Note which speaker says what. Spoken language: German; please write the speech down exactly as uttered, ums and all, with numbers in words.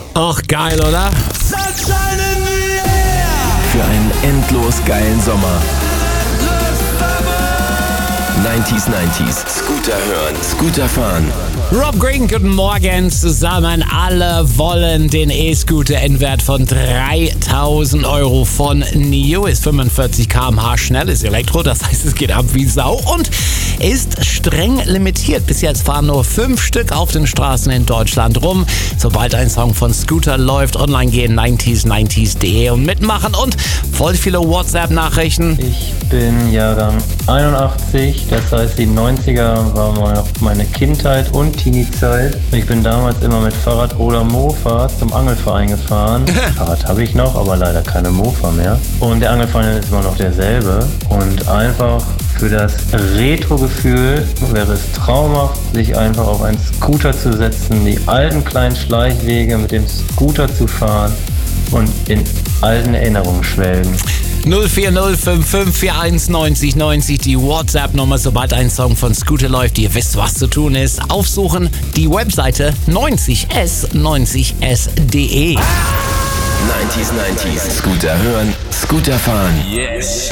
Speaker 1: Ach, geil, oder?
Speaker 2: Sunshine in the air.
Speaker 3: Für einen endlos geilen Sommer. neunziger neunzig. Scooter hören, Scooter fahren.
Speaker 1: Rob Green, guten Morgen zusammen. Alle wollen den E-Scooter in Wert von dreitausend Euro von N I O. Ist fünfundvierzig Kilometer pro Stunde schnell, ist Elektro, das heißt, es geht ab wie Sau und ist streng limitiert. Bis jetzt fahren nur fünf Stück auf den Straßen in Deutschland rum. Sobald ein Song von Scooter läuft, online gehen, neunzig neunzig punkt de und mitmachen und voll viele WhatsApp-Nachrichten.
Speaker 4: Ich bin Jahrgang einundachtzig, das heißt die neunziger war mal meine Kindheit und Teenie-Zeit. Ich bin damals immer mit Fahrrad oder Mofa zum Angelverein gefahren. Fahrrad habe ich noch, aber leider keine Mofa mehr. Und der Angelverein ist immer noch derselbe. Und einfach für das Retro-Gefühl wäre es traumhaft, sich einfach auf einen Scooter zu setzen, die alten kleinen Schleichwege mit dem Scooter zu fahren und in alten Erinnerungen schwelgen.
Speaker 1: null vier null fünf fünf vier eins neunzig neunzig, die WhatsApp-Nummer, sobald ein Song von Scooter läuft, ihr wisst, was zu tun ist. Aufsuchen, die Webseite neunzig s neunzig s punkt de.
Speaker 3: neunzig neunzig. Scooter hören, Scooter fahren.
Speaker 2: Yes.